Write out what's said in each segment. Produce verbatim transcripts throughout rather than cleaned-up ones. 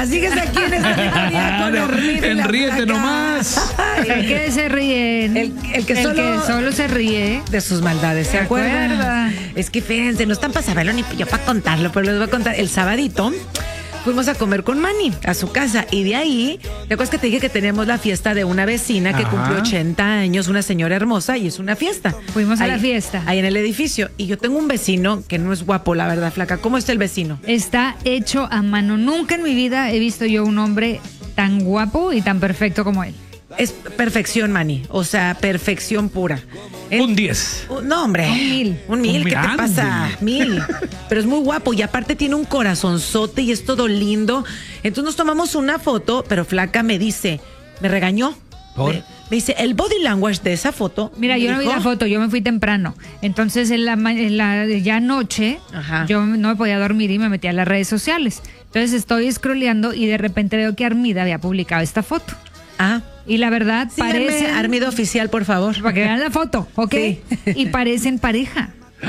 sigues aquí en esta día con Hormiga y la Ríete Flaca. nomás. El que se ríe. El, el que el solo... que solo se ríe. de sus maldades, ¿se ¿Se acuerdan? acuerda? Es que fíjense, no están para saberlo ni yo para contarlo, pero les voy a contar. El sabadito fuimos a comer con Manny a su casa y de ahí, ¿te acuerdas que te dije que teníamos la fiesta de una vecina que Ajá. cumplió ochenta años, una señora hermosa, y es una fiesta? Fuimos a Ahí- la fiesta. Ahí en el edificio. Y yo tengo un vecino que no es guapo, la verdad, Flaca. ¿Cómo está el vecino? Está hecho a mano. Nunca en mi vida he visto yo un hombre tan guapo y tan perfecto como él. Es perfección, Manny. O sea, perfección pura. En- Un diez. Uh, No, hombre. Un mil. Un mil, Un ¿qué te mil. pasa? Mil. Pero es muy guapo y aparte tiene un corazonzote y es todo lindo. Entonces nos tomamos una foto, pero Flaca me dice, me regañó. ¿Por? Me, me dice, el body language de esa foto. Mira, me yo no vi dijo, la foto, yo me fui temprano. Entonces, en la, ma- en la ya anoche, Ajá. yo no me podía dormir y me metí a las redes sociales. Entonces, estoy scrolleando y de repente veo que Armida había publicado esta foto. Ah, Y la verdad, síganme, parecen... Armido Oficial, por favor. Para que vean la foto, ¿ok? Sí. Y parecen pareja.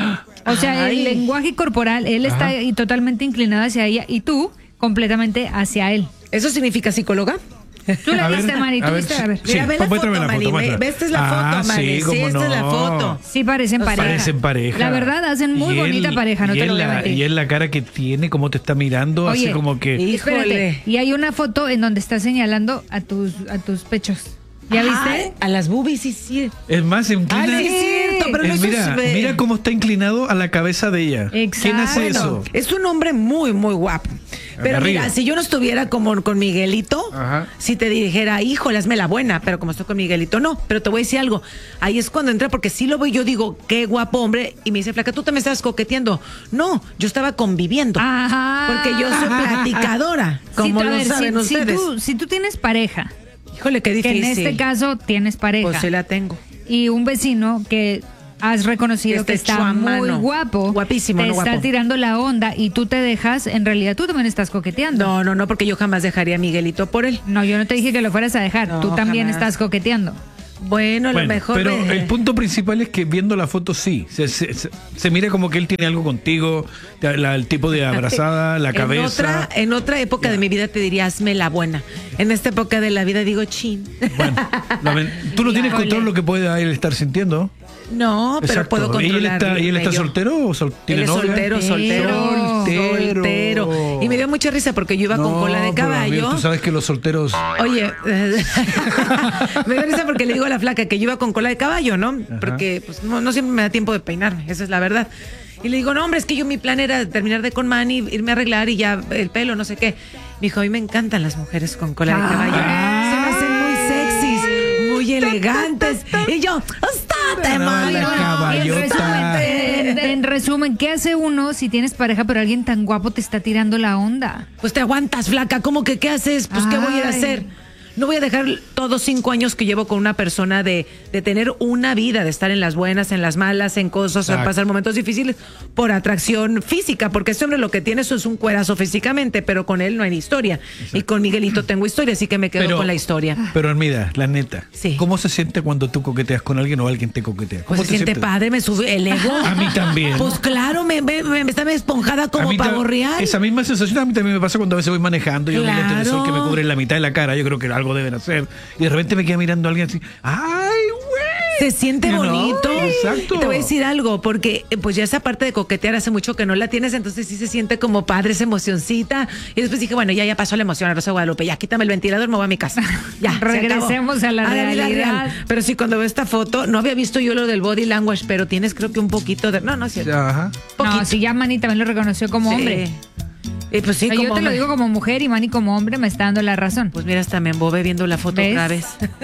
O sea, Ay. el lenguaje corporal, él está Ajá. y totalmente inclinado hacia ella y tú completamente hacia él. ¿Eso significa psicóloga? Tú la A ver, viste, Mari, a tú ver, viste, sí. a ver. Mira, ve la muéstrame foto, la Mani, foto, ve- muéstrame. ve, esta es la Ah, foto, Mani. sí, Sí, cómo esta es la no. foto. Sí, parecen pareja. Parecen pareja. La verdad, hacen muy Y bonita él- pareja, no y te lo él voy a la- mentir. Y él la cara que tiene, cómo te está mirando, Oye, así como que... y- Espérate, Híjole. y hay una foto en donde está señalando a tus, a tus pechos. ¿Ya Ay, viste? a las boobies, sí, sí. Es más, se inclina... Ah, sí, es cierto, pero Eh, no es mira, un- mira cómo está inclinado a la cabeza de ella. Exacto. ¿Quién hace Bueno, eso? Es un hombre muy, muy guapo. Pero Arriba. mira, si yo no estuviera como con Miguelito, Ajá. si te dijera, híjole, hazme la buena, pero como estoy con Miguelito, no. Pero te voy a decir algo. Ahí es cuando entra, porque si lo veo, yo digo, qué guapo hombre. Y me dice, Flaca, tú te me estás coqueteando. No, yo estaba conviviendo. Ajá. Porque yo soy platicadora, como Sí, a lo ver, saben si, si ustedes. tú, si tú tienes pareja, Híjole, qué que difícil. en este caso tienes pareja, Pues sí la tengo. y un vecino que has reconocido Que que está está hecho a muy mano. guapo, Guapísimo, te no está guapo. tirando la onda y tú te dejas, en realidad tú también estás coqueteando. No, no, no, porque yo jamás dejaría a Miguelito por él. No, yo no te dije que lo fueras a dejar, No, tú también jamás. estás coqueteando. Bueno, a lo Bueno, mejor. pero me- el punto principal es que viendo la foto sí, se, se, se- se mira como que él tiene algo contigo, la- el tipo de abrazada, la En cabeza. otra, en otra época de mi vida te diría, hazme la buena. En esta época de la vida digo, chin. Bueno, la ven- tú no tienes Híjole. control lo que puede él estar sintiendo. No, pero Exacto. puedo ¿Y él controlar. está, y él está soltero o sol- tiene Él es novia? soltero, soltero, Soltero. soltero. Y me dio mucha risa porque yo iba con No, cola de pero, amigo, caballo. tú sabes que los solteros... Oye, me dio risa porque le digo a la Flaca que yo iba con cola de caballo, ¿no? Porque pues, no, no siempre me da tiempo de peinarme, esa es la verdad. Y le digo, no, hombre, es que yo mi plan era terminar de con Manny, irme a arreglar y ya el pelo, no sé qué. Me dijo, a mí me encantan las mujeres con cola de caballo. Ah. Se me hacen muy sexys, muy elegantes. Y yo, ¡estate, No, Manny! la Y en caballota. resumen, en, en resumen, ¿qué hace uno si tienes pareja pero alguien tan guapo te está tirando la onda? Pues te aguantas, Flaca. ¿Cómo que qué haces? Pues ¿qué voy a ir a Ay. hacer? No voy a dejar todos cinco años que llevo con una persona de, de tener una vida, de estar en las buenas, en las malas, en cosas, Exacto. en pasar momentos difíciles por atracción física, porque este hombre lo que tiene eso es un cuerazo físicamente, pero con él no hay historia. Y con Miguelito tengo historia, así que me quedo Pero- con la historia. Pero Armida, la neta, Sí. ¿cómo se siente cuando tú coqueteas con alguien o alguien te coquetea? ¿Cómo Pues se te siente sientes? padre, me sube el ego. A mí también. Pues claro, me, me, me, me está esponjada A como mí ta- pavo real. Esa misma sensación a mí también me pasa cuando a veces voy manejando y yo Claro. lentes de sol que me cubren la mitad de la cara, yo creo que algo deben hacer. Y de repente me queda mirando a alguien así, ¡ay, güey! Se siente You know, bonito. exacto. Y te voy a decir algo, porque eh, pues ya esa parte de coquetear hace mucho que no la tienes, entonces sí se siente como padre esa emocioncita. Y después dije, bueno, ya ya pasó la emoción a Rosa de Guadalupe, ya quítame el ventilador, me voy a mi casa. Ya, se acabó. Regresemos a la vida realidad. real. Pero sí, cuando veo esta foto, no había visto yo lo del body language, pero tienes creo que un poquito de... No, no es cierto. Ajá. Poquito. No, si ya Manny también lo reconoció como Sí. hombre. Y pues sí, O sea, yo como te lo hombre. digo como mujer y Manny como hombre me está dando la razón. Pues mira, hasta me embobé viendo la foto ¿Ves? otra vez.